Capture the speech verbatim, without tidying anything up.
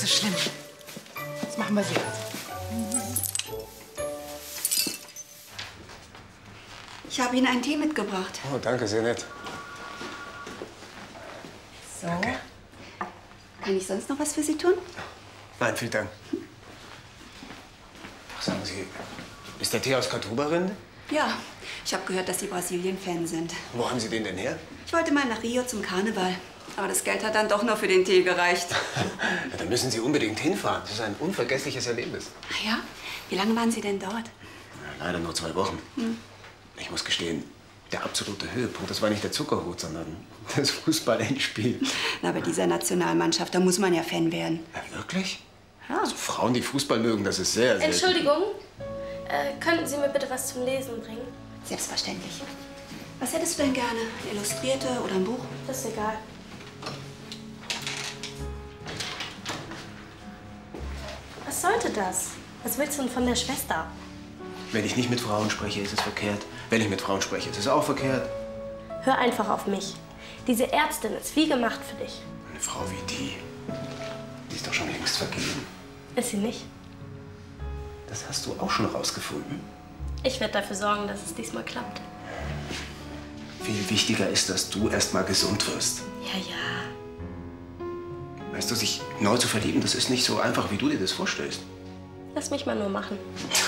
so schlimm. Das machen wir so. Ich habe Ihnen einen Tee mitgebracht. Oh, danke, sehr nett. So. Danke. Kann ich sonst noch was für Sie tun? Nein, vielen Dank. Ach, sagen Sie, ist der Tee aus Katuba-Rinde? Ja, ich habe gehört, dass Sie Brasilien-Fan sind. Wo haben Sie den denn her? Ich wollte mal nach Rio zum Karneval. Aber das Geld hat dann doch nur für den Tee gereicht. Ja, dann müssen Sie unbedingt hinfahren. Das ist ein unvergessliches Erlebnis. Ach ja? Wie lange waren Sie denn dort? Ja, leider nur zwei Wochen. Hm. Ich muss gestehen, der absolute Höhepunkt, das war nicht der Zuckerhut, sondern das Fußball-Endspiel. Na, bei dieser Nationalmannschaft, da muss man ja Fan werden. Ja, wirklich? Ja. Also Frauen, die Fußball mögen, das ist sehr, sehr... Entschuldigung, äh, könnten Sie mir bitte was zum Lesen bringen? Selbstverständlich. Was hättest du denn gerne? Eine Illustrierte oder ein Buch? Das ist egal. Was sollte das? Was willst du denn von der Schwester? Wenn ich nicht mit Frauen spreche, ist es verkehrt. Wenn ich mit Frauen spreche, ist es auch verkehrt. Hör einfach auf mich. Diese Ärztin ist wie gemacht für dich. Eine Frau wie die, die ist doch schon längst vergeben. Ist sie nicht? Das hast du auch schon rausgefunden. Ich werde dafür sorgen, dass es diesmal klappt. Viel wichtiger ist, dass du erst mal gesund wirst. Ja, ja. Weißt du, sich neu zu verlieben, das ist nicht so einfach, wie du dir das vorstellst. Lass mich mal nur machen.